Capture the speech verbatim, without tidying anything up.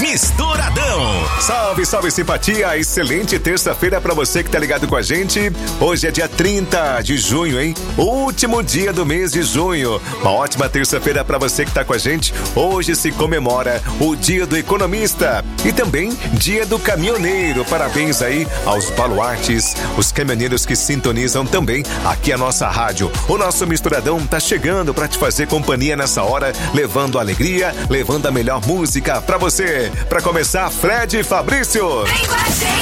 Misturadão. Salve, salve simpatia, excelente terça-feira pra você que tá ligado com a gente. Hoje é dia trinta de junho, hein? Último dia do mês de junho. Uma ótima terça-feira pra você que tá com a gente. Hoje se comemora o Dia do Economista e também Dia do Caminhoneiro. Parabéns aí aos baluartes, os caminhoneiros que sintonizam também aqui a nossa rádio. O nosso Misturadão tá chegando pra te fazer companhia nessa hora, levando alegria, levando a melhor música pra você. Pra começar, Fred e Fabrício. Vem com a gente.